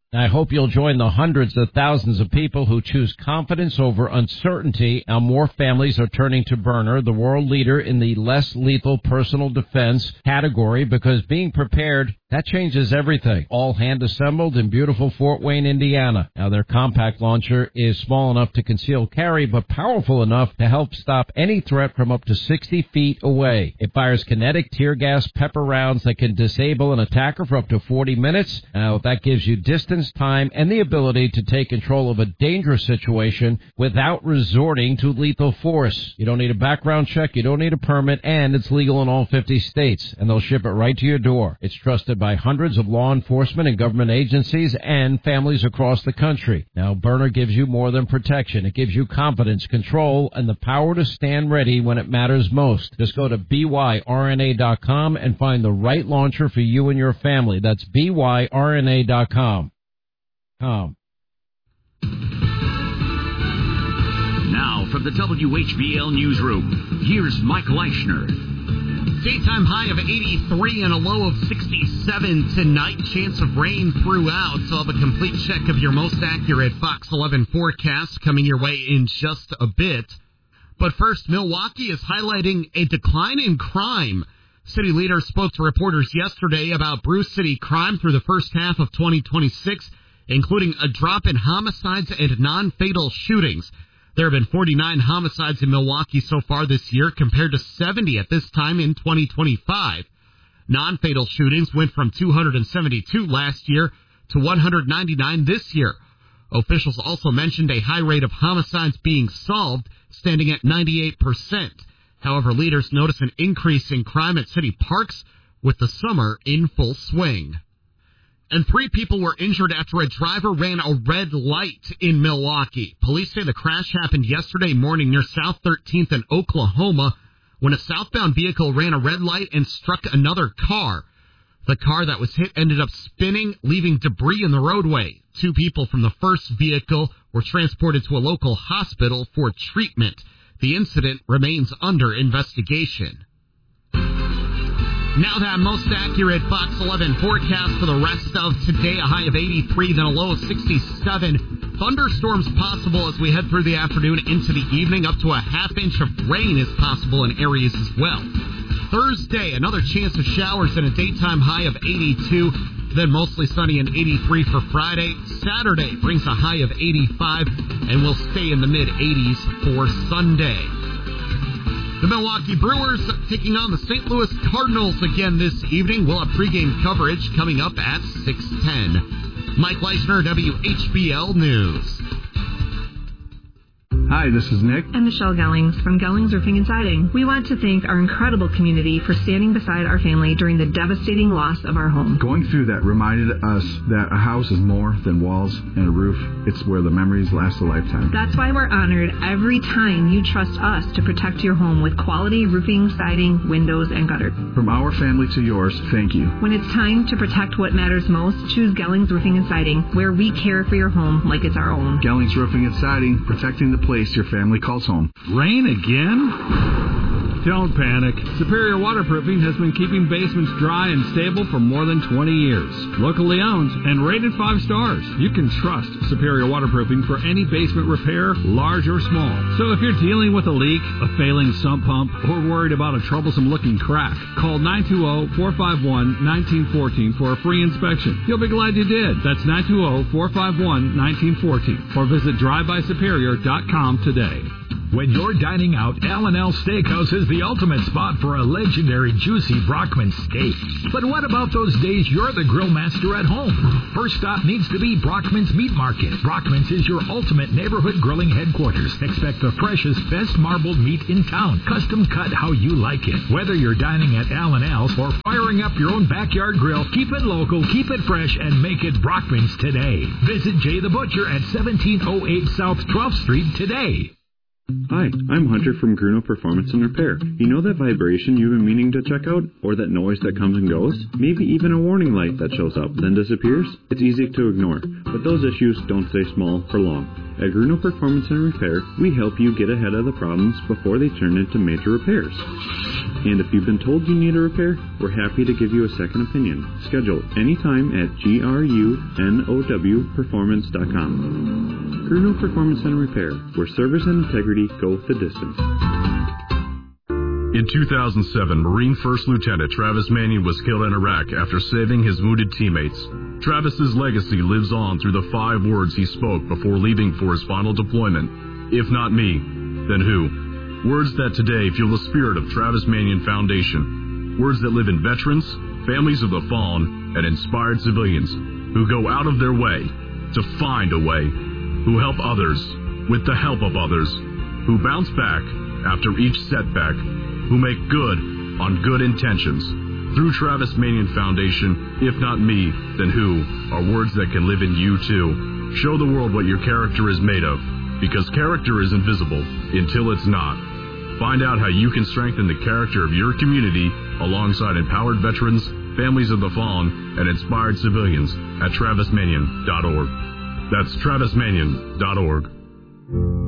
I hope you'll join the hundreds of thousands of people who choose confidence over uncertainty. Now more families are turning to Byrna, the world leader in the less lethal personal defense category, because being prepared, that changes everything. All hand assembled in beautiful Fort Wayne, Indiana. Now their compact launcher is small enough to conceal carry, but powerful enough to help stop any threat from up to 60 feet away. It fires kinetic tear gas pepper rounds that can disable an attacker for up to 40 minutes. Now that gives you distance, time, and the ability to take control of a dangerous situation without resorting to lethal force. You don't need a background check, you don't need a permit, and it's legal in all 50 states, and they'll ship it right to your door. It's trusted by hundreds of law enforcement and government agencies and families across the country. Now, Byrna gives you more than protection. It gives you confidence, control, and the power to stand ready when it matters most. Just go to byrna.com and find the right launcher for you and your family. That's byrna.com. Now, from the WHBL newsroom, here's Mike Leischner. Daytime high of 83 and a low of 67 tonight. Chance of rain throughout. So I'll have a complete check of your most accurate Fox 11 forecast coming your way in just a bit. But first, Milwaukee is highlighting a decline in crime. City leaders spoke to reporters yesterday about Bruce City crime through the first half of 2026, including a drop in homicides and non-fatal shootings. There have been 49 homicides in Milwaukee so far this year, compared to 70 at this time in 2025. Non-fatal shootings went from 272 last year to 199 this year. Officials also mentioned a high rate of homicides being solved, standing at 98%. However, leaders notice an increase in crime at city parks, with the summer in full swing. And 3 people were injured after a driver ran a red light in Milwaukee. Police say the crash happened yesterday morning near South 13th in Oklahoma when a southbound vehicle ran a red light and struck another car. The car that was hit ended up spinning, leaving debris in the roadway. 2 people from the first vehicle were transported to a local hospital for treatment. The incident remains under investigation. Now that most accurate Fox 11 forecast for the rest of today, a high of 83, then a low of 67. Thunderstorms possible as we head through the afternoon into the evening. Up to a half inch of rain is possible in areas as well. Thursday, another chance of showers and a daytime high of 82, then mostly sunny and 83 for Friday. Saturday brings a high of 85, and we'll stay in the mid-80s for Sunday. The Milwaukee Brewers taking on the St. Louis Cardinals again this evening. We'll have pregame coverage coming up at 6:10. Mike Leischner, WHBL News. Hi, this is Nick. And Michelle Gellings from Gellings Roofing and Siding. We want to thank our incredible community for standing beside our family during the devastating loss of our home. Going through that reminded us that a house is more than walls and a roof. It's where the memories last a lifetime. That's why we're honored every time you trust us to protect your home with quality roofing, siding, windows, and gutters. From our family to yours, thank you. When it's time to protect what matters most, choose Gellings Roofing and Siding, where we care for your home like it's our own. Gellings Roofing and Siding, protecting the place your family calls home. Rain again? Don't panic. Superior Waterproofing has been keeping basements dry and stable for more than 20 years. Locally owned and rated 5 stars. You can trust Superior Waterproofing for any basement repair, large or small. So if you're dealing with a leak, a failing sump pump, or worried about a troublesome-looking crack, call 920-451-1914 for a free inspection. You'll be glad you did. That's 920-451-1914. Or visit drivebysuperior.com today. When you're dining out, L&L Steakhouse is the ultimate spot for a legendary juicy Brockman steak. But what about those days you're the grill master at home? First stop needs to be Brockman's Meat Market. Brockman's is your ultimate neighborhood grilling headquarters. Expect the freshest, best marbled meat in town, custom cut how you like it. Whether you're dining at L&L's or firing up your own backyard grill, keep it local, keep it fresh, and make it Brockman's today. Visit Jay the Butcher at 1708 South 12th Street today. Hi, I'm Hunter from Gruno Performance and Repair. You know that vibration you've been meaning to check out? Or that noise that comes and goes? Maybe even a warning light that shows up, then disappears? It's easy to ignore, but those issues don't stay small for long. At Gruno Performance and Repair, we help you get ahead of the problems before they turn into major repairs. And if you've been told you need a repair, we're happy to give you a second opinion. Schedule anytime at grunowperformance.com. Gruno Performance and Repair, where service and integrity go the distance. In 2007, Marine First Lieutenant Travis Manion was killed in Iraq after saving his wounded teammates. Travis's legacy lives on through the 5 words he spoke before leaving for his final deployment. If not me, then who? Words that today fuel the spirit of Travis Manion Foundation. Words that live in veterans, families of the fallen, and inspired civilians who go out of their way to find a way, who help others with the help of others, who bounce back after each setback, who make good on good intentions. Through Travis Manion Foundation, if not me, then who, are words that can live in you too. Show the world what your character is made of, because character is invisible until it's not. Find out how you can strengthen the character of your community alongside empowered veterans, families of the fallen, and inspired civilians at TravisManion.org. That's TravisManion.org.